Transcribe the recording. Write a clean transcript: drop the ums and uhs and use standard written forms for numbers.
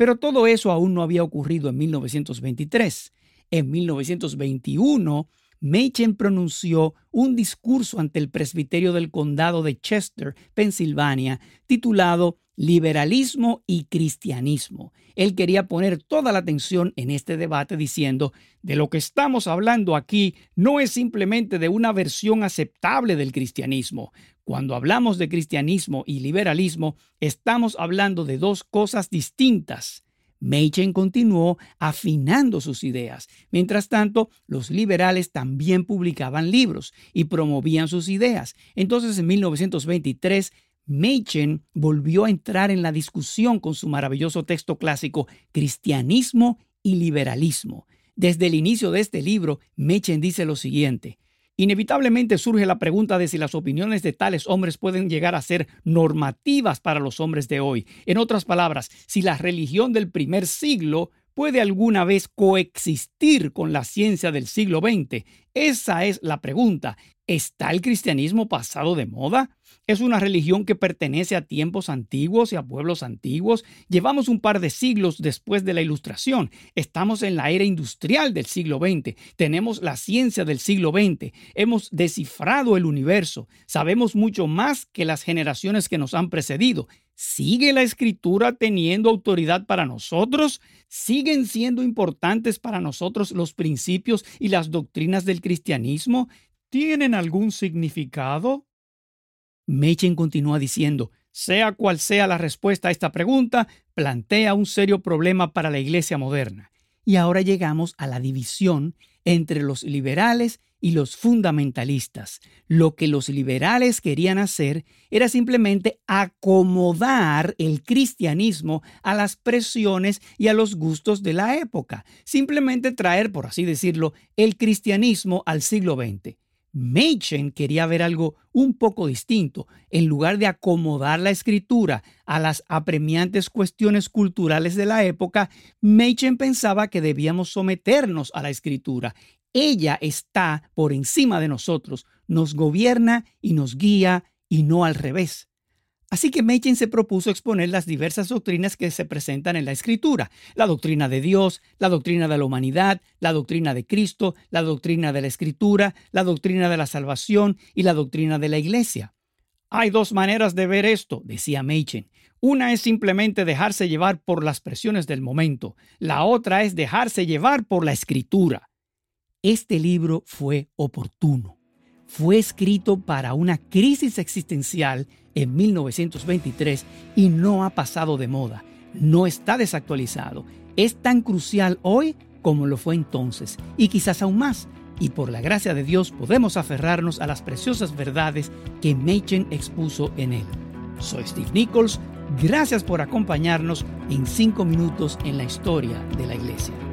Pero todo eso aún no había ocurrido en 1923. En 1921, Machen pronunció un discurso ante el presbiterio del condado de Chester, Pensilvania, titulado Liberalismo y Cristianismo. Él quería poner toda la atención en este debate diciendo, de lo que estamos hablando aquí no es simplemente de una versión aceptable del cristianismo. Cuando hablamos de cristianismo y liberalismo, estamos hablando de dos cosas distintas. Machen continuó afinando sus ideas. Mientras tanto, los liberales también publicaban libros y promovían sus ideas. Entonces, en 1923, Machen volvió a entrar en la discusión con su maravilloso texto clásico, Cristianismo y Liberalismo. Desde el inicio de este libro, Machen dice lo siguiente: inevitablemente surge la pregunta de si las opiniones de tales hombres pueden llegar a ser normativas para los hombres de hoy. En otras palabras, si la religión del primer siglo puede alguna vez coexistir con la ciencia del siglo XX. Esa es la pregunta. ¿Está el cristianismo pasado de moda? ¿Es una religión que pertenece a tiempos antiguos y a pueblos antiguos? Llevamos un par de siglos después de la Ilustración. Estamos en la era industrial del siglo XX. Tenemos la ciencia del siglo XX. Hemos descifrado el universo. Sabemos mucho más que las generaciones que nos han precedido. ¿Sigue la Escritura teniendo autoridad para nosotros? ¿Siguen siendo importantes para nosotros los principios y las doctrinas del cristianismo? ¿Tienen algún significado? Machen continúa diciendo, sea cual sea la respuesta a esta pregunta, plantea un serio problema para la iglesia moderna. Y ahora llegamos a la división entre los liberales y los fundamentalistas. Lo que los liberales querían hacer era simplemente acomodar el cristianismo a las presiones y a los gustos de la época. Simplemente traer, por así decirlo, el cristianismo al siglo XX. Machen quería ver algo un poco distinto. En lugar de acomodar la escritura a las apremiantes cuestiones culturales de la época, Machen pensaba que debíamos someternos a la escritura. Ella está por encima de nosotros, nos gobierna y nos guía y no al revés. Así que Machen se propuso exponer las diversas doctrinas que se presentan en la Escritura: la doctrina de Dios, la doctrina de la humanidad, la doctrina de Cristo, la doctrina de la Escritura, la doctrina de la salvación y la doctrina de la Iglesia. Hay dos maneras de ver esto, decía Machen. Una es simplemente dejarse llevar por las presiones del momento. La otra es dejarse llevar por la Escritura. Este libro fue oportuno. Fue escrito para una crisis existencial en 1923 y no ha pasado de moda. No está desactualizado. Es tan crucial hoy como lo fue entonces, y quizás aún más. Y por la gracia de Dios podemos aferrarnos a las preciosas verdades que Machen expuso en él. Soy Steve Nichols. Gracias por acompañarnos en 5 minutos en la historia de la Iglesia.